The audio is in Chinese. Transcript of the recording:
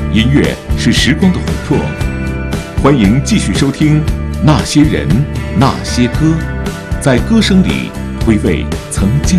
音乐是时光的琥珀。欢迎继续收听《那些人，那些歌》，在歌声里回味曾经